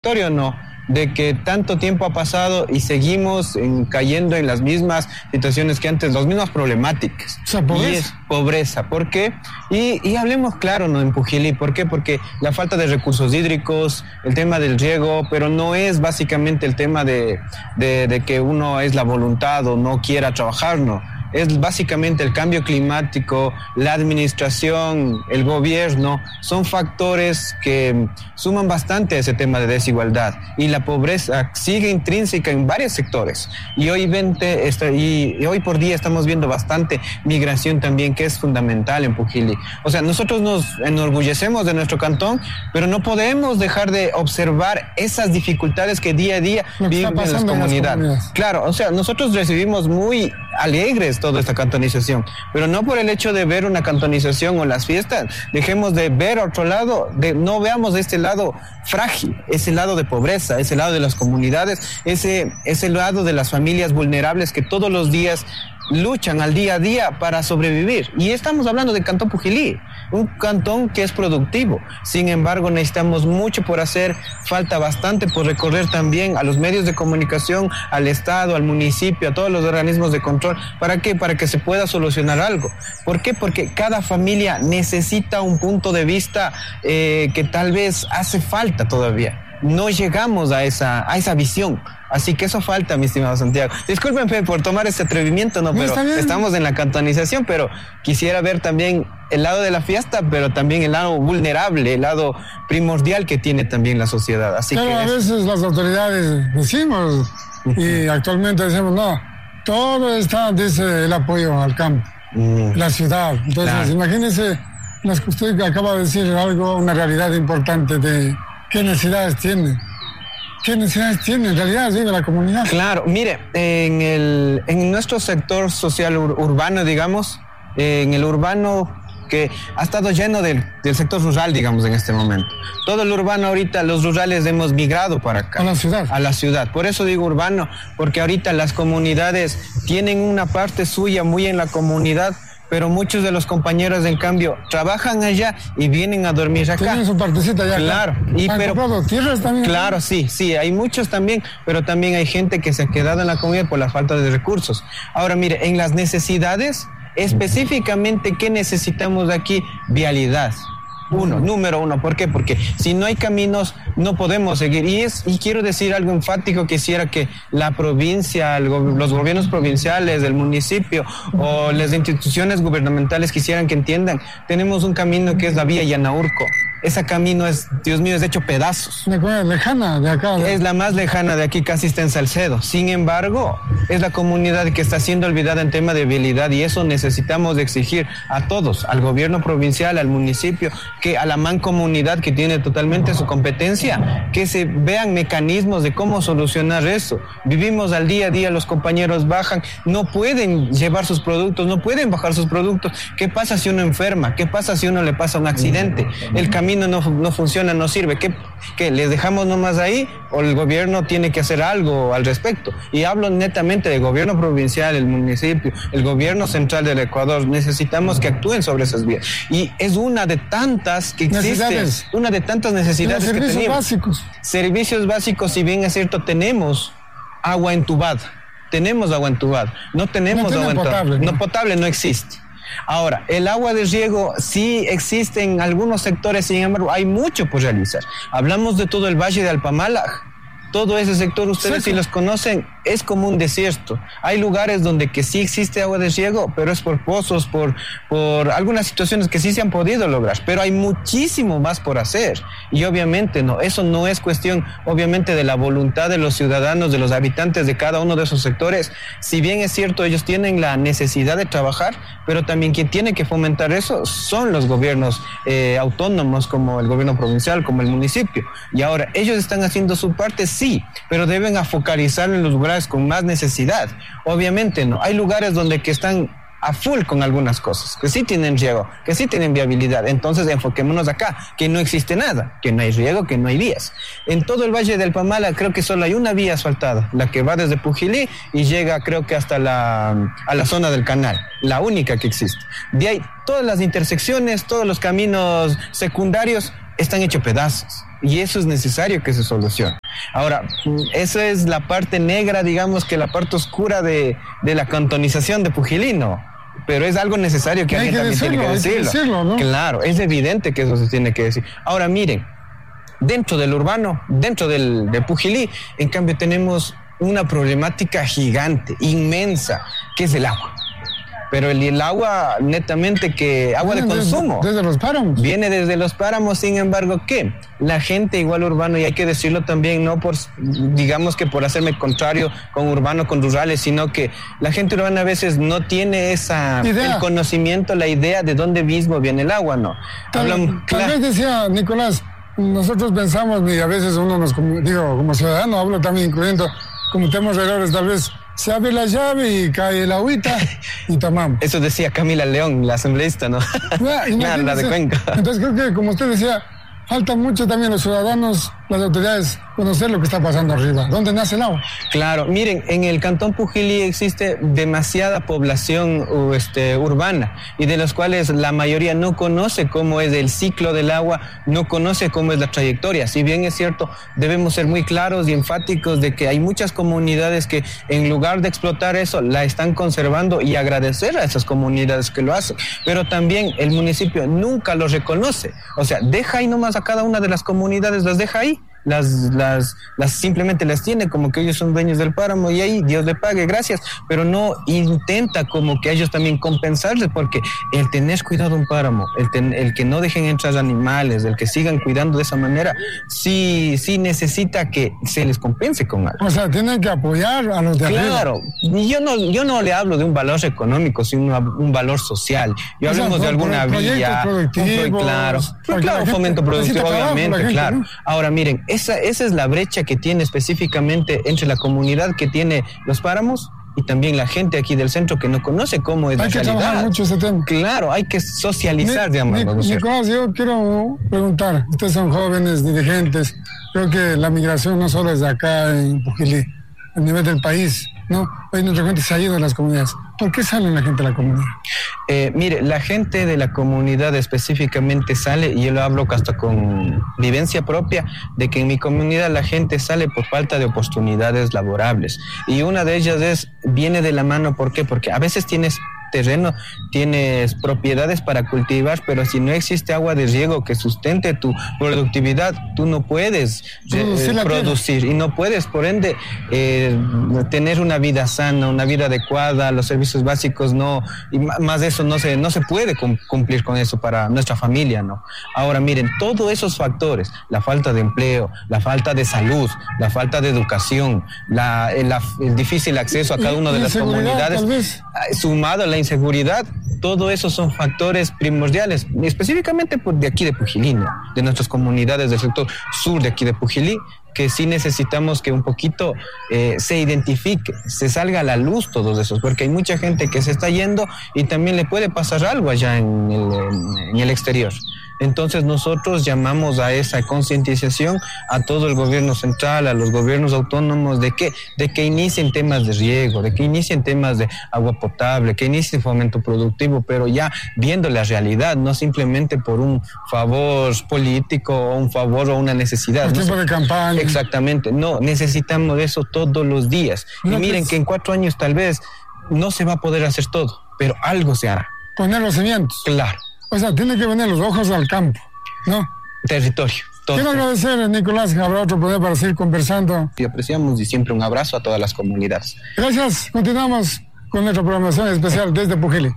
no, de que tanto tiempo ha pasado y seguimos cayendo en las mismas situaciones que antes, las mismas problemáticas. O sea, pobreza. Y es pobreza. ¿Por qué? Y hablemos claro, ¿no? En Pujilí, ¿por qué? Porque la falta de recursos hídricos, el tema del riego, pero no es básicamente el tema de que uno es la voluntad o no quiera trabajar, no. Es básicamente el cambio climático, la administración, el gobierno, son factores que suman bastante a ese tema de desigualdad. Y la pobreza sigue intrínseca en varios sectores. Y hoy por día estamos viendo bastante migración también, que es fundamental en Pujilí. O sea, nosotros nos enorgullecemos de nuestro cantón, pero no podemos dejar de observar esas dificultades que día a día viven en las comunidades. Claro, o sea, nosotros recibimos muy alegres toda esta cantonización, pero no por el hecho de ver una cantonización o las fiestas, dejemos de ver otro lado, no veamos este lado frágil, ese lado de pobreza, ese lado de las comunidades, ese lado de las familias vulnerables que todos los días luchan al día a día para sobrevivir. Y estamos hablando de Cantón Pujilí, un cantón que es productivo. Sin embargo, necesitamos mucho por hacer, falta bastante por recorrer también a los medios de comunicación, al Estado, al municipio, a todos los organismos de control. ¿Para qué? Para que se pueda solucionar algo. ¿Por qué? Porque cada familia necesita un punto de vista que tal vez hace falta todavía. No llegamos a esa visión. Así que eso falta, mi estimado Santiago. Discúlpenme por tomar este atrevimiento, ¿no? Pero estamos en la cantonización, pero quisiera ver también el lado de la fiesta, pero también el lado vulnerable, el lado primordial que tiene también la sociedad. Así claro, que a veces las autoridades decimos, y actualmente decimos, no, todo está, dice, el apoyo al campo, la ciudad. Entonces, claro, imagínese, las que usted acaba de decir algo, una realidad importante de qué necesidades tiene. ¿Qué necesidades tiene en realidad la comunidad? Claro, mire, en nuestro sector social urbano, digamos, en el urbano que ha estado lleno del sector rural, digamos, en este momento. Todo el urbano ahorita, los rurales hemos migrado para acá. A la ciudad. A la ciudad. Por eso digo urbano, porque ahorita las comunidades tienen una parte suya muy en la comunidad, pero muchos de los compañeros, en cambio, trabajan allá y vienen a dormir acá. Tienen su partecita allá. Claro. Pero tierras también. Claro, sí, hay muchos también, pero también hay gente que se ha quedado en la comunidad por la falta de recursos. Ahora, mire, en las necesidades, específicamente, ¿qué necesitamos aquí? Vialidad. Número uno. ¿Por qué? Porque si no hay caminos, no podemos seguir. Y quiero decir algo enfático, quisiera que la provincia, los gobiernos provinciales, el municipio o las instituciones gubernamentales quisieran que entiendan, tenemos un camino que es la vía Yanaurco. Ese camino es, Dios mío, es hecho pedazos. Lejana de acá, ¿no? Es la más lejana de aquí, casi está en Salcedo. Sin embargo, es la comunidad que está siendo olvidada en tema de vialidad, y eso necesitamos exigir a todos, al gobierno provincial, al municipio, que a la mancomunidad que tiene totalmente su competencia, que se vean mecanismos de cómo solucionar eso. Vivimos al día a día, los compañeros bajan, no pueden llevar sus productos, no pueden bajar sus productos. ¿Qué pasa si uno enferma? ¿Qué pasa si uno le pasa un accidente? El camino no funciona, no sirve. ¿Qué les dejamos nomás ahí o el gobierno tiene que hacer algo al respecto? Y hablo netamente del gobierno provincial, el municipio, el gobierno central del Ecuador. Necesitamos que actúen sobre esas vías. Y es una de tantas que existen, una de tantas necesidades que tenemos. Servicios básicos. Servicios básicos, si bien es cierto, tenemos agua entubada. No tenemos agua potable. No potable no existe. Ahora, el agua de riego sí existe en algunos sectores, sin embargo, hay mucho por realizar. Hablamos de todo el valle de Alpamala. Todo ese sector, ustedes si los conocen, es como un desierto. Hay lugares donde que sí existe agua de riego, pero es por pozos, por algunas situaciones que sí se han podido lograr, pero hay muchísimo más por hacer. Y obviamente eso no es cuestión, obviamente, de la voluntad de los ciudadanos, de los habitantes de cada uno de esos sectores. Si bien es cierto, ellos tienen la necesidad de trabajar, pero también quien tiene que fomentar eso son los gobiernos autónomos, como el gobierno provincial, como el municipio. Y ahora, ellos están haciendo su parte, sí, pero deben focalizar en los lugares con más necesidad. Obviamente hay lugares donde que están a full con algunas cosas, que sí tienen riego, que sí tienen viabilidad. Entonces enfoquémonos acá, que no existe nada, que no hay riego, que no hay vías. En todo el Valle del Alpamala creo que solo hay una vía asfaltada, la que va desde Pujilí y llega creo que hasta a la zona del canal, la única que existe. De ahí todas las intersecciones, todos los caminos secundarios están hechos pedazos. Y eso es necesario que se solucione. Ahora, esa es la parte negra, digamos que la parte oscura de la cantonización de Pujilí, pero es algo necesario que alguien también tiene que decirlo. ¿No? Claro, es evidente que eso se tiene que decir. Ahora, miren, dentro del urbano, dentro de Pujilí, en cambio tenemos una problemática gigante, inmensa, que es el agua. Pero el agua, netamente, que agua de consumo. Desde los páramos. Viene desde los páramos, sin embargo, ¿qué? La gente igual urbano, y hay que decirlo también, no por, digamos que por hacerme contrario con urbano, con rurales, sino que la gente urbana a veces no tiene el conocimiento, la idea de dónde mismo viene el agua, ¿no? Tal vez decía Nicolás, nosotros pensamos, y a veces uno como ciudadano, hablo también incluyendo, cometemos errores, tal vez se abre la llave y cae el agüita y tomamos. Eso decía Camila León, la asambleísta, ¿no? La de Cuenca. Entonces creo que, como usted decía, falta mucho también los ciudadanos, las autoridades, conocer lo que está pasando arriba. ¿Dónde nace el agua? Claro, miren, en el Cantón Pujilí existe demasiada población urbana, y de los cuales la mayoría no conoce cómo es el ciclo del agua, no conoce cómo es la trayectoria. Si bien es cierto, debemos ser muy claros y enfáticos de que hay muchas comunidades que, en lugar de explotar eso, la están conservando, y agradecer a esas comunidades que lo hacen. Pero también el municipio nunca lo reconoce. O sea, deja ahí nomás a cada una de las comunidades, las deja ahí. Las simplemente las tiene como que ellos son dueños del páramo, y ahí Dios le pague, gracias, pero no intenta como que ellos también compensarles, porque el tener cuidado de un páramo, el que no dejen entrar animales, el que sigan cuidando de esa manera, sí necesita que se les compense con algo. O sea, tienen que apoyar a los de arriba. Claro, yo no le hablo de un valor económico, sino un valor social. Hablemos de alguna vía, claro, fomento productivo, obviamente, claro. ¿No? Ahora miren, esa es la brecha que tiene específicamente entre la comunidad que tiene los páramos y también la gente aquí del centro que no conoce cómo es la realidad. Hay que trabajar mucho ese tema. Claro, hay que socializar, digamos. Nicolás, yo quiero preguntar, ustedes son jóvenes, dirigentes, creo que la migración no solo es de acá en Pujilí, a nivel del país, ¿no? Hoy nuestra gente se ha ido a las comunidades. ¿Por qué sale la gente de la comunidad? Mire, la gente de la comunidad específicamente sale, y yo lo hablo hasta con vivencia propia, de que en mi comunidad la gente sale por falta de oportunidades laborables. Y una de ellas viene de la mano, ¿por qué? Porque a veces tienes terreno, tienes propiedades para cultivar, pero si no existe agua de riego que sustente tu productividad, tú no puedes producir, y no puedes, por ende, tener una vida sana, una vida adecuada, los servicios básicos no, y más de eso no se puede cumplir con eso para nuestra familia, ¿no? Ahora miren, todos esos factores, la falta de empleo, la falta de salud, la falta de educación, el difícil acceso a cada una de las comunidades, sumado a la inseguridad, todo eso son factores primordiales, específicamente de aquí de Pujilí, ¿no? De nuestras comunidades del sector sur de aquí de Pujilí, que sí necesitamos que un poquito se identifique, se salga a la luz todos esos, porque hay mucha gente que se está yendo y también le puede pasar algo allá en el exterior. Entonces nosotros llamamos a esa concientización a todo el gobierno central, a los gobiernos autónomos, de que inicien temas de riego, de que inicien temas de agua potable, que inicien fomento productivo, pero ya viendo la realidad, no simplemente por un favor político o un favor o una necesidad. Un tiempo de campaña. Exactamente, no, necesitamos eso todos los días. Y miren que en 4 años tal vez no se va a poder hacer todo, pero algo se hará. Poner los cimientos. Claro. O sea, tiene que venir los ojos al campo, ¿no? Territorio. Quiero agradecer, Nicolás, que habrá otro poder para seguir conversando. Y apreciamos, y siempre un abrazo a todas las comunidades. Gracias. Continuamos con nuestra programación especial desde Pujilí.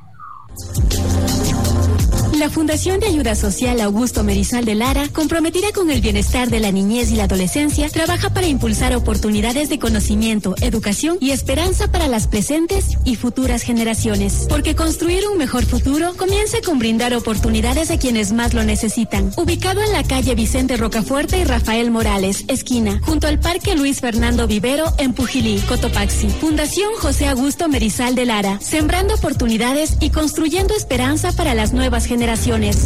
La Fundación de Ayuda Social Augusto Merizal de Lara, comprometida con el bienestar de la niñez y la adolescencia, trabaja para impulsar oportunidades de conocimiento, educación y esperanza para las presentes y futuras generaciones. Porque construir un mejor futuro comienza con brindar oportunidades a quienes más lo necesitan. Ubicado en la calle Vicente Rocafuerte y Rafael Morales, esquina, junto al Parque Luis Fernando Vivero en Pujilí, Cotopaxi. Fundación José Augusto Merizal de Lara, sembrando oportunidades y construyendo esperanza para las nuevas generaciones.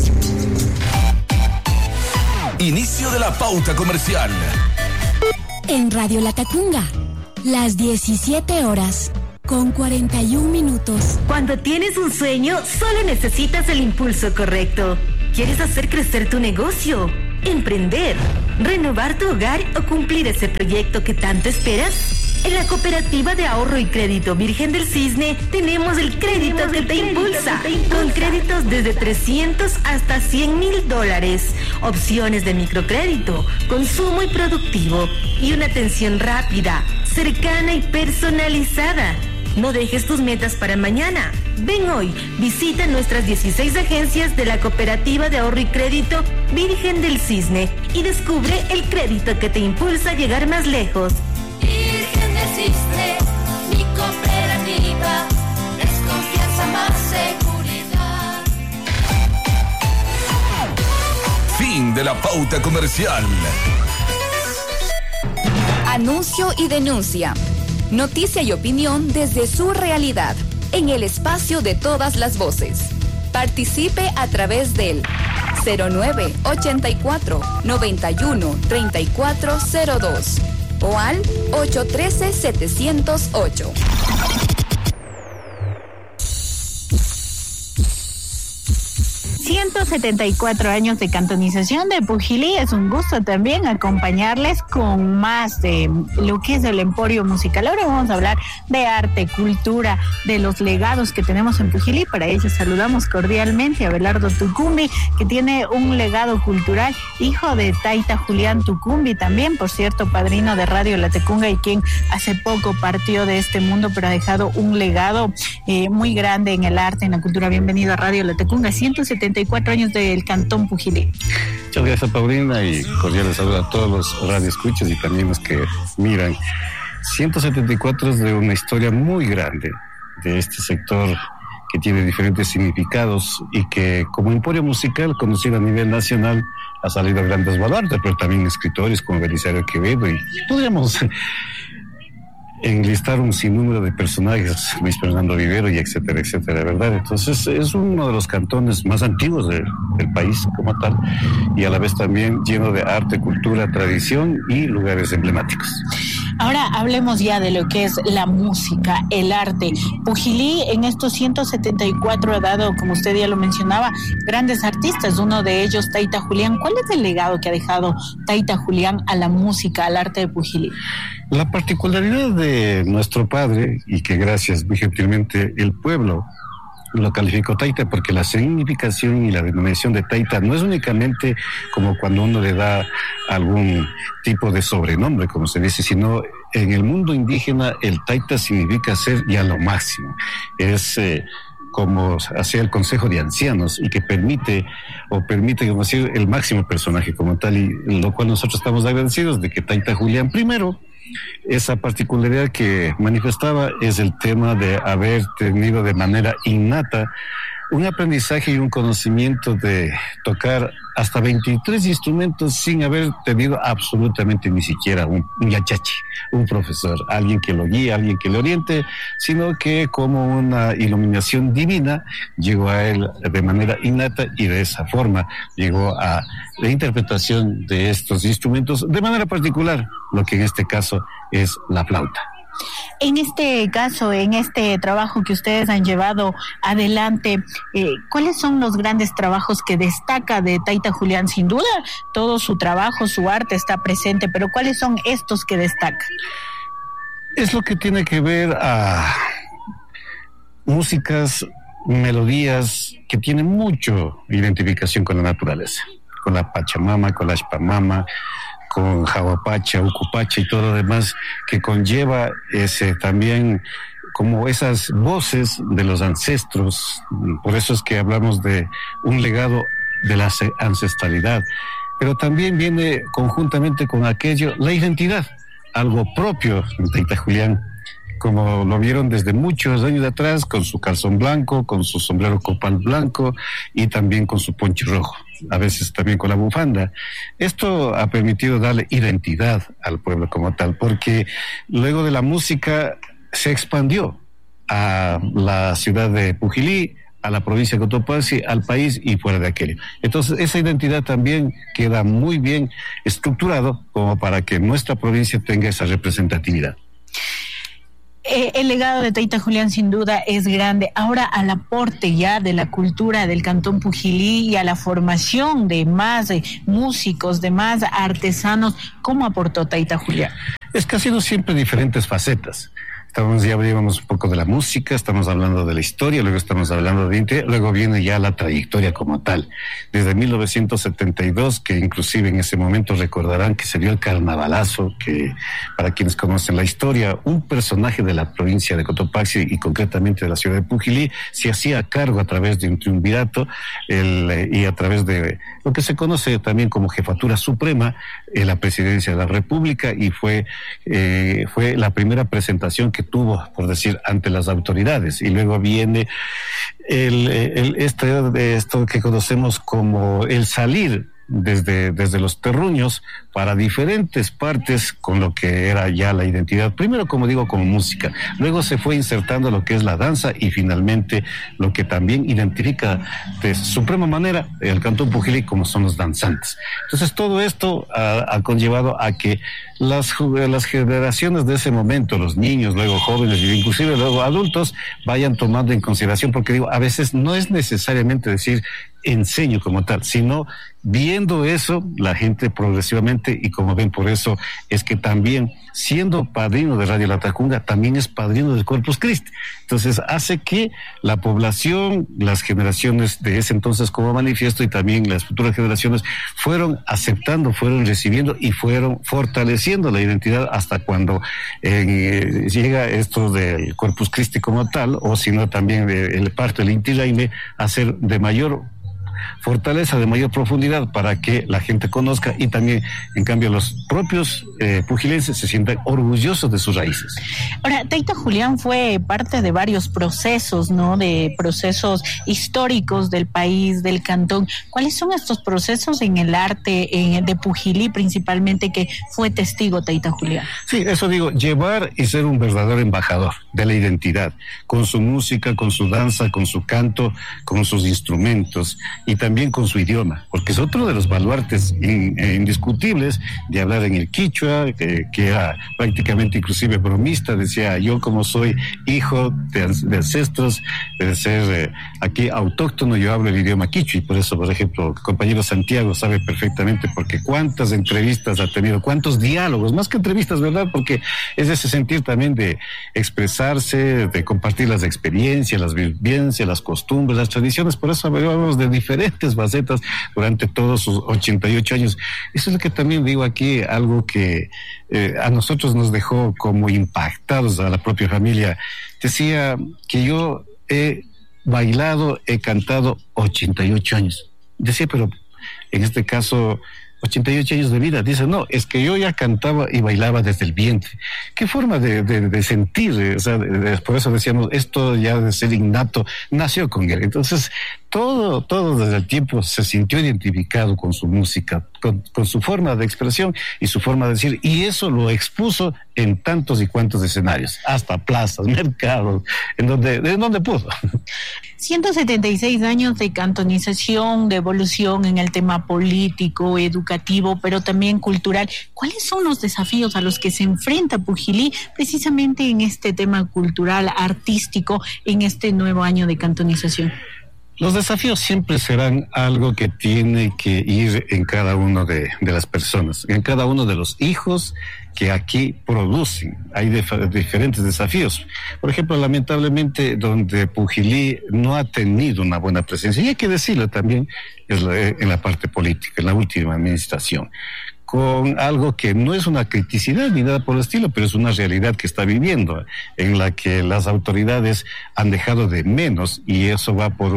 Inicio de la pauta comercial. En Radio La Tacunga, las 17 horas con 41 minutos. Cuando tienes un sueño, solo necesitas el impulso correcto. ¿Quieres hacer crecer tu negocio? Emprender, ¿Renovar tu hogar o cumplir ese proyecto que tanto esperas? En la Cooperativa de Ahorro y Crédito Virgen del Cisne tenemos el crédito que te impulsa, con créditos desde 300 hasta $100,000, opciones de microcrédito, consumo y productivo, y una atención rápida, cercana y personalizada. No dejes tus metas para mañana. Ven hoy, visita nuestras 16 agencias de la Cooperativa de Ahorro y Crédito Virgen del Cisne y descubre el crédito que te impulsa a llegar más lejos. Virgen del Cisne, mi cooperativa, es confianza más seguridad. Fin de la pauta comercial. Anuncio y denuncia. Noticia y opinión desde su realidad, en el espacio de todas las voces. Participe a través del 0984 91 3402 o al 813-708. 174 años de cantonización de Pujilí. Es un gusto también acompañarles con más de lo que es el emporio musical. Ahora vamos a hablar de arte, cultura, de los legados que tenemos en Pujilí. Para ello saludamos cordialmente a Abelardo Tucumbi, que tiene un legado cultural, hijo de Taita Julián Tucumbi, también, por cierto, padrino de Radio La Tecunga, y quien hace poco partió de este mundo, pero ha dejado un legado muy grande en el arte, en la cultura. Bienvenido a Radio La Tecunga. 174 años del Cantón Pujilí. Muchas gracias, Paulina, y cordiales saludos a todos los radioescuchas y también los que miran. 174 es de una historia muy grande de este sector que tiene diferentes significados y que como emporio musical conocido a nivel nacional ha salido grandes baluartes, pero también escritores como Belisario Quevedo, y podríamos enlistar un sinnúmero de personajes, Luis Fernando Vivero y etcétera, etcétera, ¿verdad? Entonces es uno de los cantones más antiguos del país como tal, y a la vez también lleno de arte, cultura, tradición y lugares emblemáticos. Ahora hablemos ya de lo que es la música, el arte. Pujilí en estos 174 ha dado, como usted ya lo mencionaba, grandes artistas, uno de ellos Taita Julián. ¿Cuál es el legado que ha dejado Taita Julián a la música, al arte de Pujilí? La particularidad de nuestro padre, y que gracias muy gentilmente el pueblo lo calificó Taita, porque la significación y la denominación de Taita no es únicamente como cuando uno le da algún tipo de sobrenombre, como se dice, sino en el mundo indígena el Taita significa ser ya lo máximo. Es como hacía el Consejo de Ancianos y que permite como decir, el máximo personaje como tal, y lo cual nosotros estamos agradecidos de que Taita Julián primero. Esa particularidad que manifestaba es el tema de haber tenido de manera innata un aprendizaje y un conocimiento de tocar hasta 23 instrumentos sin haber tenido absolutamente ni siquiera un yachachi, un profesor, alguien que lo guíe, alguien que le oriente, sino que como una iluminación divina llegó a él de manera innata, y de esa forma llegó a la interpretación de estos instrumentos, de manera particular, lo que en este caso es la flauta. En este caso, en este trabajo que ustedes han llevado adelante, ¿cuáles son los grandes trabajos que destaca de Taita Julián? Sin duda, todo su trabajo, su arte está presente, pero ¿cuáles son estos que destaca? Es lo que tiene que ver a músicas, melodías que tienen mucho identificación con la naturaleza, con la Pachamama, con la Xpamama, con Jahuapacha, Ucupacha y todo lo demás que conlleva ese también como esas voces de los ancestros. Por eso es que hablamos de un legado de la ancestralidad, pero también viene conjuntamente con aquello la identidad, algo propio de Taita Julián, como lo vieron desde muchos años atrás, con su calzón blanco, con su sombrero copal blanco y también con su poncho rojo, a veces también con la bufanda. Esto ha permitido darle identidad al pueblo como tal, porque luego de la música se expandió a la ciudad de Pujilí, a la provincia de Cotopaxi, al país y fuera de aquello. Entonces, esa identidad también queda muy bien estructurado como para que nuestra provincia tenga esa representatividad. El legado de Tayta Julián sin duda es grande. Ahora al aporte ya de la cultura del Cantón Pujilí y a la formación de más músicos, de más artesanos, ¿cómo aportó Tayta Julián? Es que ha sido siempre diferentes facetas. Ya hablábamos un poco de la música, estamos hablando de la historia, luego estamos hablando de luego viene ya la trayectoria como tal. Desde 1972, que inclusive en ese momento recordarán que se dio el carnavalazo, que para quienes conocen la historia, un personaje de la provincia de Cotopaxi y concretamente de la ciudad de Pujilí se hacía cargo a través de un triunvirato y a través de lo que se conoce también como Jefatura Suprema, la Presidencia de la República, y fue la primera presentación que tuvo, por decir, ante las autoridades. Y luego viene esto que conocemos como el salir desde los terruños para diferentes partes con lo que era ya la identidad. Primero, como digo, como música. Luego se fue insertando lo que es la danza y finalmente lo que también identifica de suprema manera el Cantón Pujilí como son los danzantes. Entonces todo esto ha conllevado a que las generaciones de ese momento, los niños, luego jóvenes y inclusive luego adultos, vayan tomando en consideración, porque digo, a veces no es necesariamente decir enseño como tal, sino viendo eso, la gente progresivamente, y como ven, por eso es que también, siendo padrino de Radio Latacunga, también es padrino del Corpus Christi. Entonces hace que la población, las generaciones de ese entonces como manifiesto y también las futuras generaciones fueron aceptando, fueron recibiendo y fueron fortaleciendo la identidad hasta cuando llega esto del Corpus Christi como tal, o si no también el parto del Inti Raymi, a ser de mayor fortaleza, de mayor profundidad, para que la gente conozca y también, en cambio, los propios pujilenses se sientan orgullosos de sus raíces. Ahora, Tayta Julián fue parte de varios procesos, ¿no? De procesos históricos del país, del cantón. ¿Cuáles son estos procesos en el arte de Pujilí, principalmente, que fue testigo Tayta Julián? Sí, eso digo, llevar y ser un verdadero embajador de la identidad, con su música, con su danza, con su canto, con sus instrumentos y también con su idioma, porque es otro de los baluartes indiscutibles de hablar en el quichua, que era prácticamente inclusive bromista, decía yo como soy hijo de ancestros, de ser aquí autóctono, yo hablo el idioma quichua, y por eso, por ejemplo, el compañero Santiago sabe perfectamente, porque cuántas entrevistas ha tenido, cuántos diálogos, más que entrevistas, ¿verdad? Porque es ese sentir también de expresarse, de compartir las experiencias, las vivencias, las costumbres, las tradiciones. Por eso hablamos de diferentes facetas durante todos sus 88 años. Eso es lo que también digo aquí, algo que a nosotros nos dejó como impactados, a la propia familia. Decía que yo he bailado, he cantado 88 años. Decía, pero en este caso 88 años de vida. Dice, no, es que yo ya cantaba y bailaba desde el vientre. Qué forma de sentir, o sea, por eso decíamos, esto ya de ser innato, nació con él. Entonces, todo desde el tiempo se sintió identificado con su música, con su forma de expresión y su forma de decir, y eso lo expuso en tantos y cuantos escenarios, hasta plazas, mercados, en donde pudo. 176 años de cantonización, de evolución en el tema político, educativo, pero también cultural. ¿Cuáles son los desafíos a los que se enfrenta Pujilí precisamente en este tema cultural, artístico, en este nuevo año de cantonización? Los desafíos siempre serán algo que tiene que ir en cada uno de las personas, en cada uno de los hijos que aquí producen. Hay diferentes desafíos. Por ejemplo, lamentablemente, donde Pujilí no ha tenido una buena presencia, y hay que decirlo también, es en la parte política, en la última administración, con algo que no es una criticidad ni nada por el estilo, pero es una realidad que está viviendo, en la que las autoridades han dejado de menos, y eso va por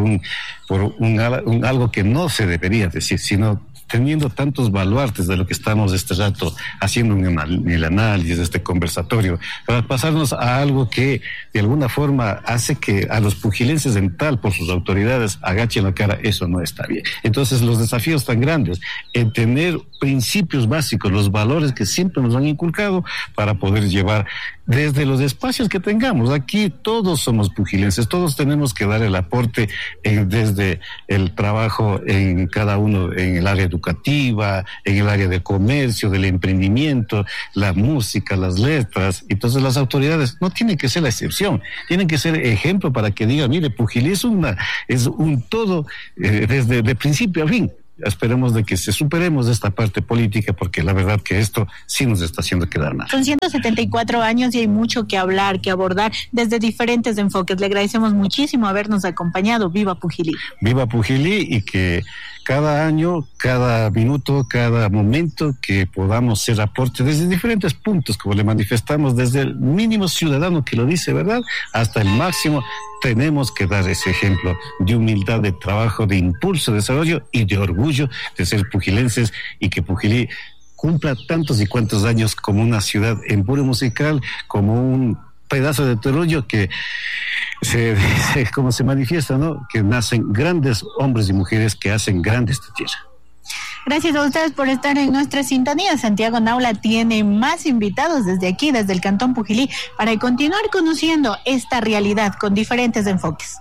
algo que no se debería decir, sino teniendo tantos baluartes de lo que estamos este rato haciendo en el análisis de este conversatorio, para pasarnos a algo que de alguna forma hace que a los pujilenses en tal, por sus autoridades, agachen la cara. Eso no está bien. Entonces los desafíos tan grandes en tener principios básicos, los valores que siempre nos han inculcado, para poder llevar desde los espacios que tengamos. Aquí todos somos pujilenses, todos tenemos que dar el aporte desde el trabajo en cada uno, en el área educativa, educativa, en el área de comercio, del emprendimiento, la música, las letras. Entonces las autoridades no tienen que ser la excepción, tienen que ser ejemplo para que digan, mire, Pujilí es un todo desde de principio a fin. Esperemos de que superemos esta parte política, porque la verdad que esto sí nos está haciendo quedar mal. Son 174 años y hay mucho que hablar, que abordar desde diferentes enfoques. Le agradecemos muchísimo habernos acompañado. ¡Viva Pujilí! ¡Viva Pujilí! Y que cada año, cada minuto, cada momento que podamos hacer aporte desde diferentes puntos, como le manifestamos, desde el mínimo ciudadano que lo dice, ¿verdad?, hasta el máximo, tenemos que dar ese ejemplo de humildad, de trabajo, de impulso, de desarrollo y de orgullo de ser pujilenses, y que Pujilí cumpla tantos y cuantos años como una ciudad emporio musical, como un pedazo de terruño que como se manifiesta, ¿no?, que nacen grandes hombres y mujeres que hacen grande esta tierra. Gracias a ustedes por estar en nuestra sintonía. Santiago Naula tiene más invitados desde aquí, desde el Cantón Pujilí, para continuar conociendo esta realidad con diferentes enfoques.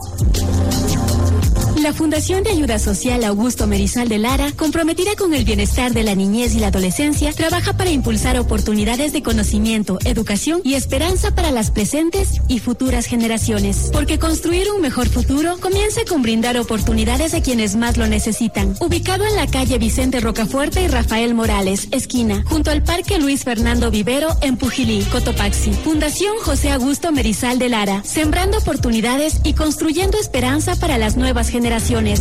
La Fundación de Ayuda Social Augusto Merizal de Lara, comprometida con el bienestar de la niñez y la adolescencia, trabaja para impulsar oportunidades de conocimiento, educación y esperanza para las presentes y futuras generaciones. Porque construir un mejor futuro comienza con brindar oportunidades a quienes más lo necesitan. Ubicado en la calle Vicente Rocafuerte y Rafael Morales, esquina, junto al Parque Luis Fernando Vivero en Pujilí, Cotopaxi. Fundación José Augusto Merizal de Lara, sembrando oportunidades y construyendo esperanza para las nuevas generaciones.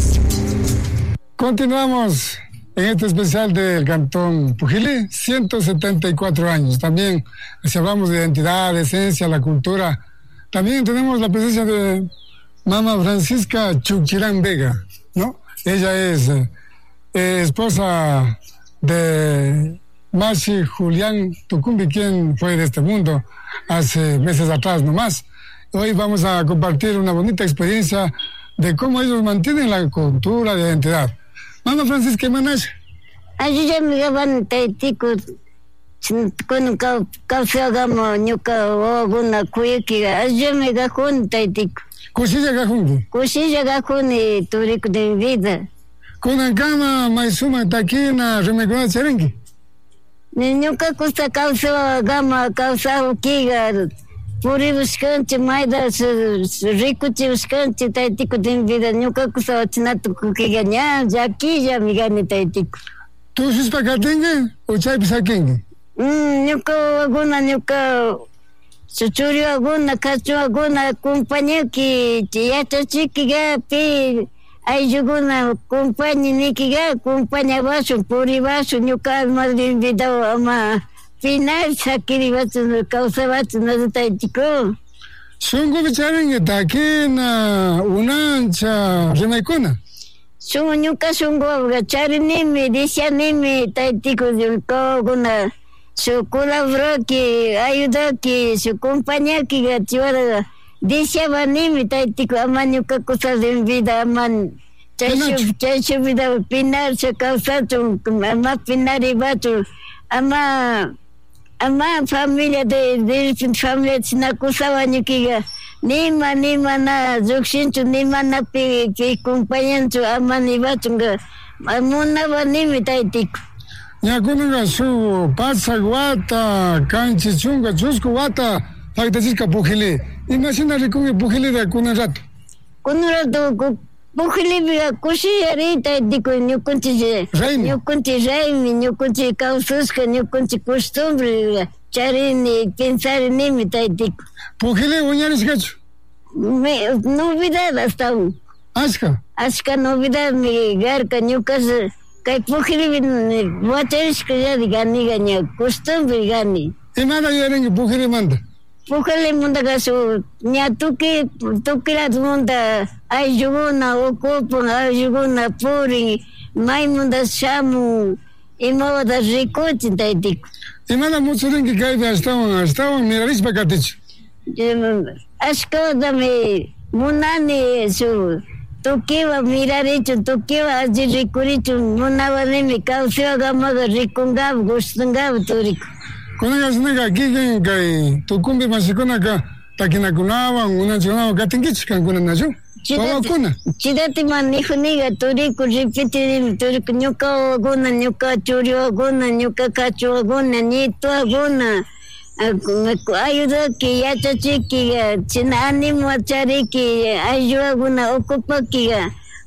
Continuamos en este especial del Cantón Pujilí, 174 años. También, si hablamos de identidad, de esencia, la cultura, también tenemos la presencia de Mama Francisca Chuquirán Vega, ¿no? Ella es esposa de Masi Julián Tucumbi, quien fue de este mundo hace meses atrás nomás. Hoy vamos a compartir una bonita experiencia de cómo ellos mantienen la cultura de identidad. Mamá Francisca, ¿qué manas? Allí ya me daban taitico con café gamo, ñuca o alguna cuiquiga. Allí me gajón taitico. ¿Cosilla gajón? Cosilla gajón y turico de vida. ¿Con la cama, maizuma, taquina, remegona, charengue? Ñuca costa causa gama, causa uquiga. Puri buscante, maida, ricuti buscante, taitico de vida, nunca custa chinato que ganhar, ya aquí ya me gane taitico. ¿Tú sos para catengue o chay pisaquengue? Nunca, suchurio alguna, cacho alguna, compañía que ya está chiquiga, pi, hay alguna compañía ni que ya, compañía vaso, puri vaso, nunca más de vida, ama. Final sakiri batu causa batu no taitico. Sungo bicharengue taquina, unancha, remaicona. Sungo nunca sungo gacharini me dice ni me taitico de un coguna. Su colaboró que ayuda que su compañía que gachora dice ni me taitico amañuca cosas de vida aman. Chacho vida pinar se causa tu ama pinar y batu ama familia de familia sinakusaba ñukiga nima na zuxinchu nima na pi compañanchu amani batunga amuna banimi taitico ñakunaga su pasa guata canchi chunga chusco guata faktasisca Pujilí imagina rikungi Pujilí de kun rato Pujilí biga kushiyarita dico ñukunchi reimi ñukunchi caususca ñukunchi costumbre charini pensar nimi taitico. Pujilí uñaris gacho. Novidad hasta aún. Ashka novidad mi garca ñucas kay Pujilí guacharisca ya digani gaña costumbre gani. ¿Y nada yarengue Pujilí manda? Pujilí manda gaso ña tukirat munda ayuguna ocupan ayuguna puri may munda shamu y moda ricochi taitico. ¿Y nada mucho rengue cae estaban miraris pacatich? Ashka dame munani su tukiwa miraricho tukiwa allí ricuricho munaba nemi causeo gamaga ricungab gustungab turico. Kunaga sinaga kay Tucumbi masikunaga takinakunawan unanchunawan katinkichkan kunan nachu. Chidati manejo niga turiku repite turiku ñuka aguna ñuka churi aguna ñuka cacho aguna nieto aguna ayuda que yachachiki china ánimo achariki ayuda aguna ocupa que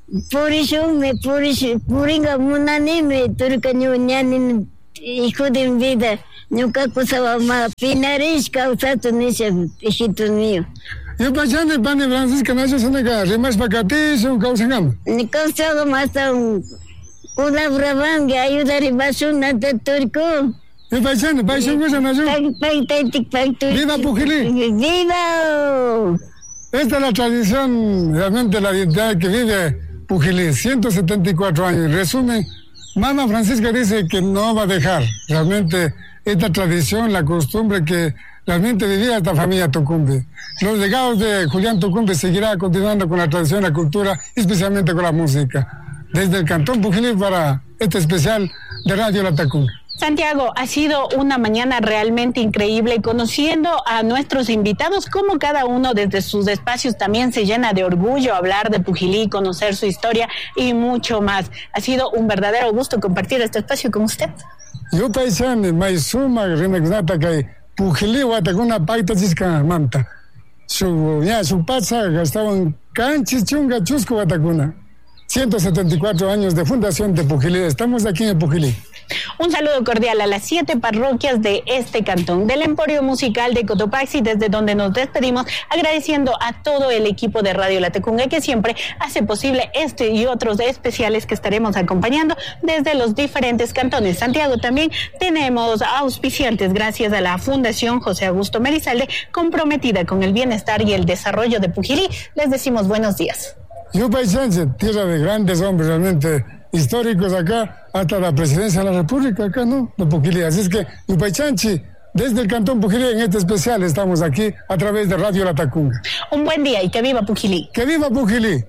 puringa munanime turika ñuñani hijo de vida ñuka kusaba ma pinarish causato nisha hijito mío. Yo pasando pane Francisca nacho sonega rimas pacati son causangam. Ni causagam hasta un colaboraban ayuda ribasuna de turco. Yo pasando cosa nacho. Viva Pujilí. Viva. Esta es la tradición, realmente la identidad que vive Pujilí, 174 años. En resumen, Mama Francisca dice que no va a dejar realmente esta tradición, la costumbre que realmente vivía esta familia Tucumbe. Los legados de Julián Tucumbe seguirá continuando con la tradición, la cultura, especialmente con la música. Desde el Cantón Pujilí para este especial de Radio La Tacunga. Santiago, ha sido una mañana realmente increíble conociendo a nuestros invitados, como cada uno desde sus espacios también se llena de orgullo hablar de Pujilí, conocer su historia y mucho más. Ha sido un verdadero gusto compartir este espacio con usted. Yo paisane, maisuma, remexnata que Pujilí Guatacuna paita chisca manta. Su pasa gastaban canchis chunga chusco Guatacuna. 174 años de fundación de Pujilí. Estamos aquí en Pujilí. Un saludo cordial a las 7 parroquias de este cantón, del Emporio Musical de Cotopaxi, desde donde nos despedimos, agradeciendo a todo el equipo de Radio La Tacunga que siempre hace posible este y otros especiales que estaremos acompañando desde los diferentes cantones. Santiago, también tenemos auspiciantes gracias a la Fundación José Augusto Merizalde, comprometida con el bienestar y el desarrollo de Pujilí. Les decimos buenos días. Yupay Sánchez, tierra de grandes hombres realmente históricos acá, hasta la presidencia de la República acá, ¿no? De Pujilí. Así es que, Yupay Chanchi, desde el Cantón Pujilí, en este especial, estamos aquí a través de Radio La Tacunga. Un buen día y que viva Pujilí. ¡Que viva Pujilí!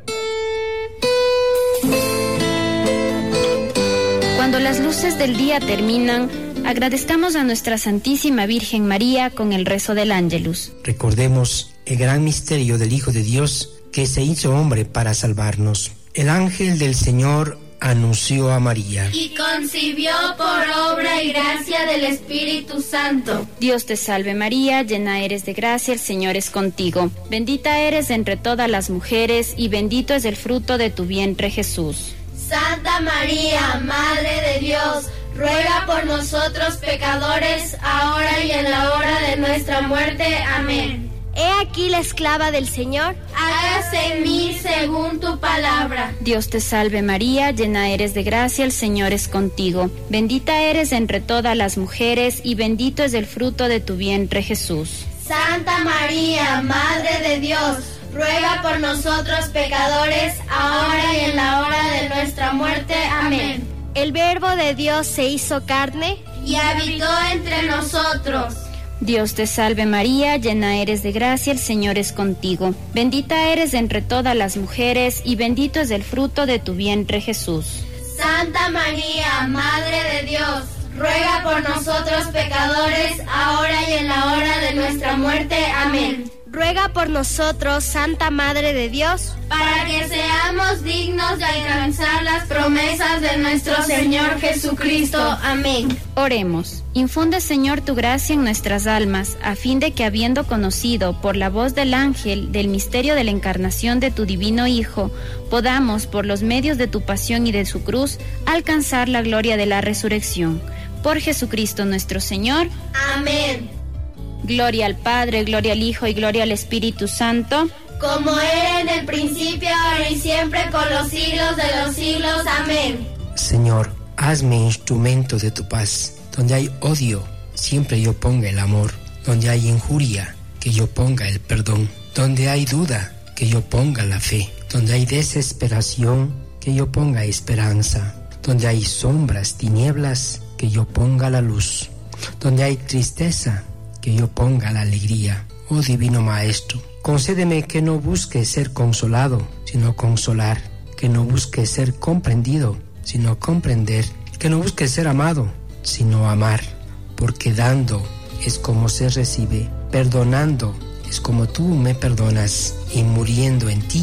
Cuando las luces del día terminan, agradezcamos a nuestra Santísima Virgen María con el rezo del Ángelus. Recordemos el gran misterio del Hijo de Dios que se hizo hombre para salvarnos. El ángel del Señor anunció a María. Y concibió por obra y gracia del Espíritu Santo. Dios te salve María, llena eres de gracia, el Señor es contigo. Bendita eres entre todas las mujeres y bendito es el fruto de tu vientre Jesús. Santa María, Madre de Dios, ruega por nosotros pecadores, ahora y en la hora de nuestra muerte. Amén. He aquí la esclava del Señor. Hágase en mí según tu palabra. Dios te salve María, llena eres de gracia, el Señor es contigo. Bendita eres entre todas las mujeres y bendito es el fruto de tu vientre Jesús. Santa María, Madre de Dios, ruega por nosotros pecadores, ahora y en la hora de nuestra muerte. Amén. El Verbo de Dios se hizo carne y habitó entre nosotros. Dios te salve María, llena eres de gracia, el Señor es contigo. Bendita eres entre todas las mujeres y bendito es el fruto de tu vientre Jesús. Santa María, Madre de Dios, ruega por nosotros pecadores, ahora y en la hora de nuestra muerte. Amén. Ruega por nosotros, Santa Madre de Dios, para que seamos dignos de alcanzar las promesas de nuestro Señor Jesucristo. Amén. Oremos. Infunde, Señor, tu gracia en nuestras almas, a fin de que, habiendo conocido por la voz del ángel del misterio de la encarnación de tu divino Hijo, podamos, por los medios de tu pasión y de su cruz, alcanzar la gloria de la resurrección. Por Jesucristo nuestro Señor. Amén. Gloria al Padre, gloria al Hijo y gloria al Espíritu Santo. Como era en el principio, ahora y siempre, por los siglos de los siglos. Amén. Señor, hazme instrumento de tu paz. Donde hay odio, siempre yo ponga el amor. Donde hay injuria, que yo ponga el perdón. Donde hay duda, que yo ponga la fe. Donde hay desesperación, que yo ponga esperanza. Donde hay sombras, tinieblas, que yo ponga la luz. Donde hay tristeza, que yo ponga la alegría. Oh Divino Maestro, concédeme que no busque ser consolado, sino consolar. Que no busque ser comprendido, sino comprender. Que no busque ser amado, sino amar. Porque dando es como se recibe, perdonando es como tú me perdonas, y muriendo en ti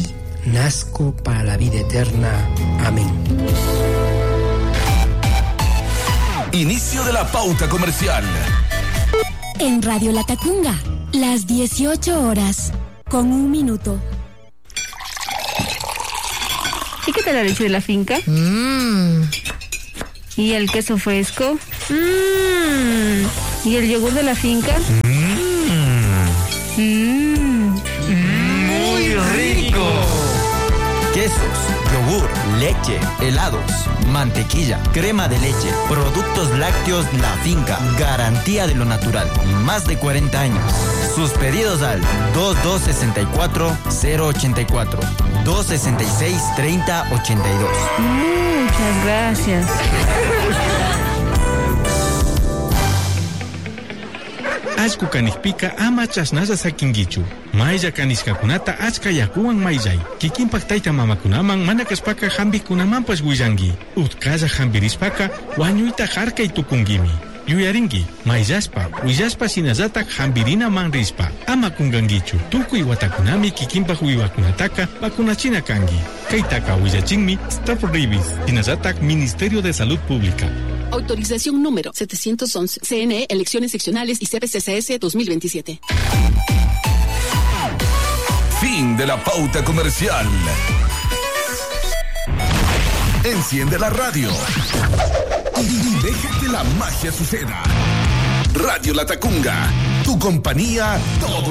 nazco para la vida eterna. Amén. Inicio de la pauta comercial. En Radio Latacunga, las 18 horas, con 1 minuto. ¿Y qué tal la leche de la finca? ¿Y el queso fresco? ¿Y el yogur de la finca? ¡Muy rico! Quesos, yogur, leche, helados, mantequilla, crema de leche, productos lácteos La Finca, garantía de lo natural, más de 40 años. Sus pedidos al 2264-084, 266-3082. Muchas gracias. Ashku kanishpika ama chasnasa sakingichu. Maylla kanishkakunata achka yakuwan mayllay. Kikinpak tayta mamakunaman mana kashpaka hambikunamanpas willangi. Utkalla hambirispaka wañuyta harkay tukungimi. Yuyaringi, mayllashpa, willashpa sinallatak hambirina manrispa. Ama kungangichu. Tukuy watakunami kikinpak wiwakunataka vacunachina kangi. Kaytaka willachinmi Stop Rabies. Sinallatak Ministerio de Salud Pública. Autorización número 711. CNE, elecciones seccionales y CPCCS 2027. Fin de la pauta comercial. Enciende la radio y deja que la magia suceda. Radio Latacunga, tu compañía todo